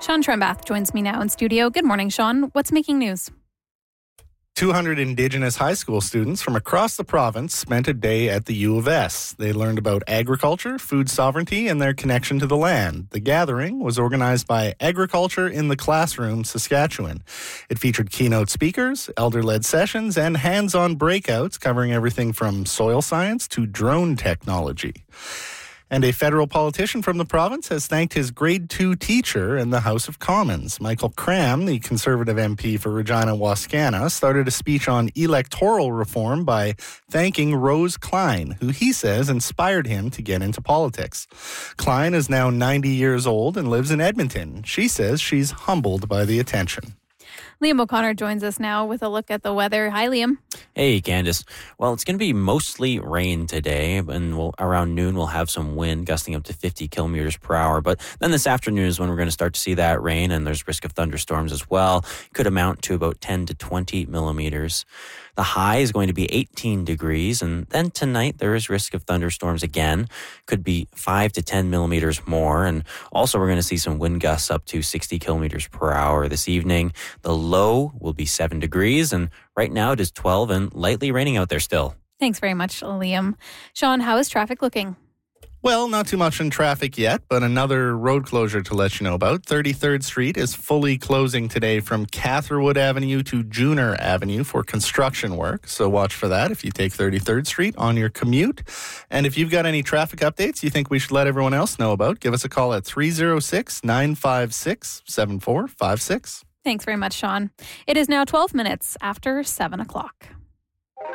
Sean Trembath joins me now in studio. Good morning, Sean. What's making news? 200 Indigenous high school students from across the province spent a day at the U of S. They learned about agriculture, food sovereignty, and their connection to the land. The gathering was organized by Agriculture in the Classroom, Saskatchewan. It featured keynote speakers, elder-led sessions, and hands-on breakouts covering everything from soil science to drone technology. And a federal politician from the province has thanked his grade 2 teacher in the House of Commons. Michael Cram, the Conservative MP for Regina-Wascana, started a speech on electoral reform by thanking Rose Klein, who he says inspired him to get into politics. Klein is now 90 years old and lives in Edmonton. She says she's humbled by the attention. Liam O'Connor joins us now with a look at the weather. Hi, Liam. Hey, Candice. Well, it's going to be mostly rain today, and around noon we'll have some wind gusting up to 50 kilometers per hour. But then this afternoon is when we're going to start to see that rain, and there's risk of thunderstorms as well. Could amount to about 10 to 20 millimeters. The high is going to be 18 degrees, and then tonight there is risk of thunderstorms again. Could be 5 to 10 millimeters more, and also we're going to see some wind gusts up to 60 kilometers per hour this evening. The low will be 7 degrees, and right now it is 12 and lightly raining out there still. Thanks very much, Liam. Sean, how is traffic looking? Well, not too much in traffic yet, but another road closure to let you know about. 33rd Street is fully closing today from Catherwood Avenue to Junior Avenue for construction work. So watch for that if you take 33rd Street on your commute. And if you've got any traffic updates you think we should let everyone else know about, give us a call at 306-956-7456. Thanks very much, Sean. It is now 12 minutes after 7 o'clock.